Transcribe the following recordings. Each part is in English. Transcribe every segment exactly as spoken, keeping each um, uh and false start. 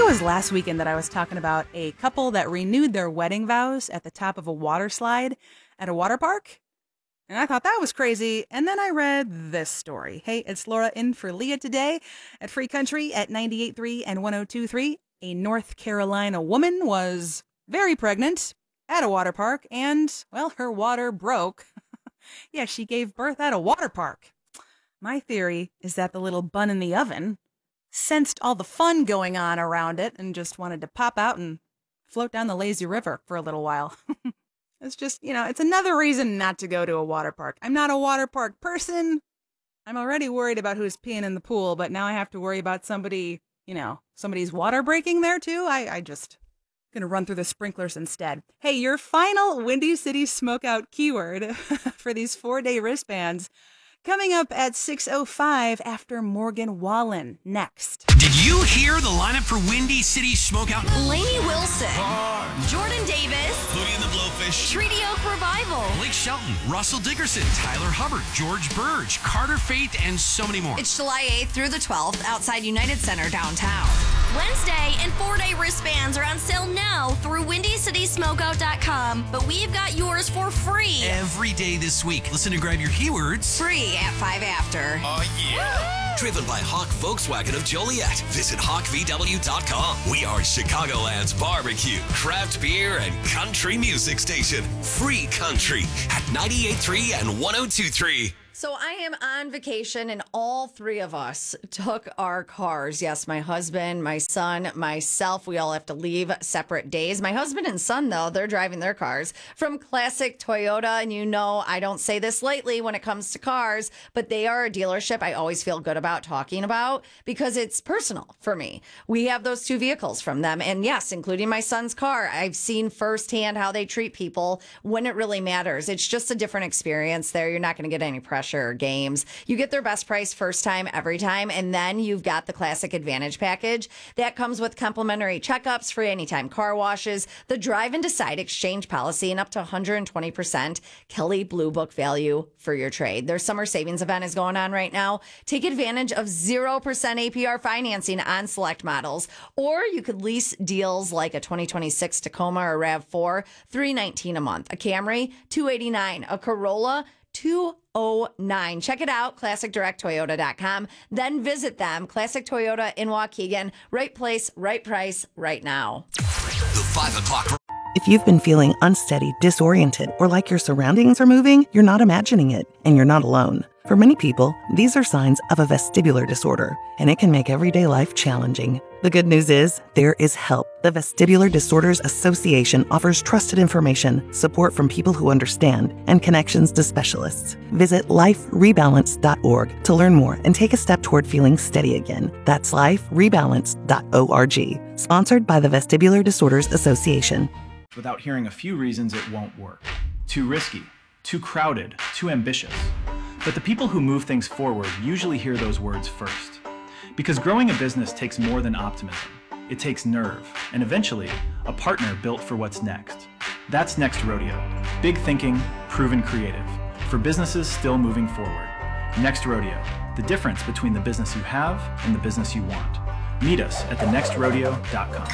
was last weekend that I was talking about a couple that renewed their wedding vows at the top of a water slide at a water park. And I thought that was crazy. And then I read this story. Hey, it's Laura in for Leah today at Free Country at ninety-eight point three and one oh two point three. A North Carolina woman was very pregnant at a water park and, well, her water broke. Yeah, she gave birth at a water park. My theory is that the little bun in the oven sensed all the fun going on around it and just wanted to pop out and float down the lazy river for a little while. It's just, you know, it's another reason not to go to a water park. I'm not a water park person. I'm already worried about who's peeing in the pool, but now I have to worry about somebody, you know, somebody's water breaking there too. I, I just gonna run through the sprinklers instead. Hey, your final Windy City Smokeout keyword for these four-day wristbands coming up at six oh five after Morgan Wallen next. Did you hear the lineup for Windy City Smokeout? Lainey Wilson, Jordan Davis, Hootie and the Blowfish, Treaty Oak Revival, Blake Shelton, Russell Dickerson, Tyler Hubbard, George Burge, Carter Faith, and so many more. It's July eighth through the twelfth outside United Center downtown. Wednesday and four-day wristbands are on sale now through windy city smokeout dot com, but we've got yours for free. Every day this week. Listen and grab your keywords. Free at five after. Oh, yeah. Woo-hoo! Driven by Hawk Volkswagen of Joliet. Visit hawk v w dot com. We are Chicagoland's barbecue, craft beer, and country music station. Free Country at ninety-eight point three and one oh two point three. So I am on vacation, and all three of us took our cars. Yes, my husband, my son, myself. We all have to leave separate days. My husband and son, though, they're driving their cars from Classic Toyota. And you know, I don't say this lightly when it comes to cars, but they are a dealership I always feel good about talking about because it's personal for me. We have those two vehicles from them. And yes, including my son's car, I've seen firsthand how they treat people when it really matters. It's just a different experience there. You're not going to get any pressure or games. You get their best price first time, every time. And then you've got the Classic Advantage package that comes with complimentary checkups, free anytime car washes, the drive and decide exchange policy, and up to one hundred twenty percent Kelley Blue Book value for your trade. Their summer savings event is going on right now. Take advantage of zero percent A P R financing on select models, or you could lease deals like a twenty twenty-six Tacoma or RAV four, three nineteen a month, a Camry, two eighty-nine, a Corolla, two oh nine. Check it out, classic direct toyota dot com. Then visit them, Classic Toyota in Waukegan. Right place, right price, right now. The five o'clock. If you've been feeling unsteady, disoriented, or like your surroundings are moving, you're not imagining it, and you're not alone. For many people, these are signs of a vestibular disorder, and it can make everyday life challenging. The good news is, there is help. The Vestibular Disorders Association offers trusted information, support from people who understand, and connections to specialists. Visit life rebalance dot org to learn more and take a step toward feeling steady again. That's life rebalance dot org. Sponsored by the Vestibular Disorders Association. Without hearing a few reasons it won't work. Too risky, too crowded, too ambitious. But the people who move things forward usually hear those words first. Because growing a business takes more than optimism. It takes nerve, and eventually, a partner built for what's next. That's Next Rodeo. Big thinking, proven creative. For businesses still moving forward. Next Rodeo. The difference between the business you have and the business you want. Meet us at the next rodeo dot com.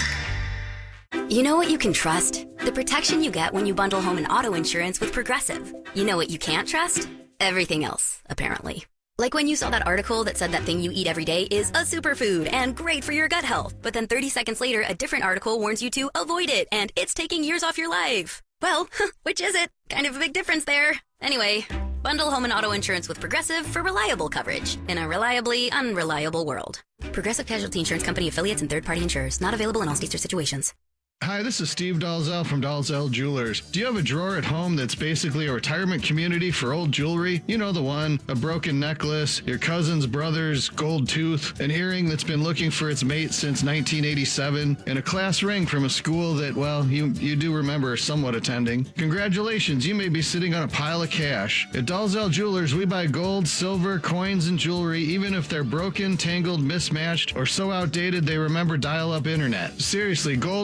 You know what you can trust? The protection you get when you bundle home and auto insurance with Progressive. You know what you can't trust? Everything else, apparently. Like when you saw that article that said that thing you eat every day is a superfood and great for your gut health, but then thirty seconds later, a different article warns you to avoid it and it's taking years off your life. Well, which is it? Kind of a big difference there. Anyway, bundle home and auto insurance with Progressive for reliable coverage in a reliably unreliable world. Progressive Casualty Insurance Company affiliates and third-party insurers. Not available in all states or situations. Hi, this is Steve Dalzell from Dalzell Jewelers. Do you have a drawer at home that's basically a retirement community for old jewelry? You know the one, a broken necklace, your cousin's brother's gold tooth, an earring that's been looking for its mate since nineteen eighty-seven, and a class ring from a school that, well, you, you do remember somewhat attending. Congratulations, you may be sitting on a pile of cash. At Dalzell Jewelers, we buy gold, silver, coins, and jewelry, even if they're broken, tangled, mismatched, or so outdated they remember dial-up internet. Seriously, gold doesn't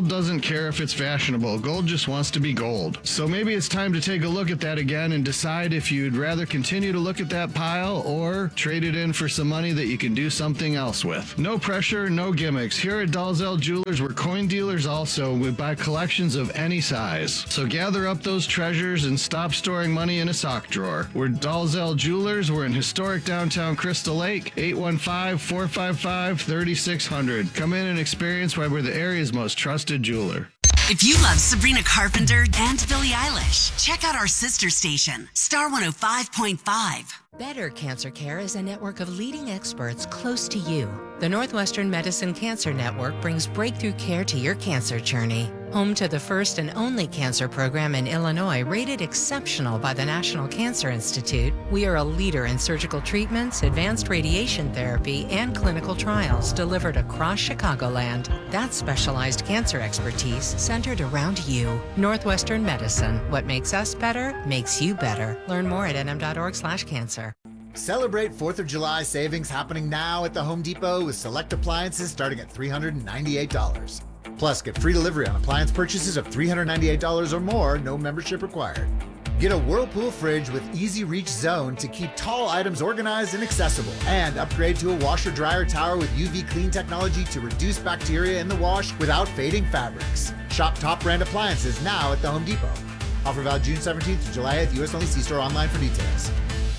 care if it's fashionable. Gold just wants to be gold. So maybe it's time to take a look at that again and decide if you'd rather continue to look at that pile or trade it in for some money that you can do something else with. No pressure, no gimmicks. Here at Dalzell Jewelers, we're coin dealers also. We buy collections of any size. So gather up those treasures and stop storing money in a sock drawer. We're Dalzell Jewelers. We're in historic downtown Crystal Lake, eight one five, four five five, three six zero zero. Come in and experience why we're the area's most trusted jeweler. If you love Sabrina Carpenter and Billie Eilish, check out our sister station, Star one oh five point five. Better Cancer Care is a network of leading experts close to you. The Northwestern Medicine Cancer Network brings breakthrough care to your cancer journey. Home to the first and only cancer program in Illinois rated exceptional by the National Cancer Institute, we are a leader in surgical treatments, advanced radiation therapy, and clinical trials delivered across Chicagoland. That's specialized cancer expertise centered around you. Northwestern Medicine. What makes us better makes you better. Learn more at n m dot org slash cancer. Celebrate fourth of July savings happening now at the Home Depot with select appliances starting at three hundred ninety-eight dollars. Plus, get free delivery on appliance purchases of three hundred ninety-eight dollars or more, no membership required. Get a Whirlpool fridge with easy reach zone to keep tall items organized and accessible. And upgrade to a washer dryer tower with U V clean technology to reduce bacteria in the wash without fading fabrics. Shop top brand appliances now at the Home Depot. Offer valid June seventeenth to July eighth, U S only. See store online for details.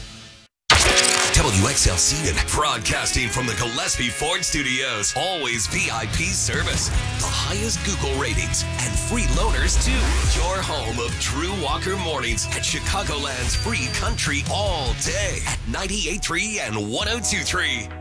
W X L C broadcasting from the Gillespie Ford Studios. Always V I P service, the highest Google ratings, and free loaners too. Your home of Drew Walker Mornings at Chicagoland's free country all day at ninety-eight point three and one oh two point three.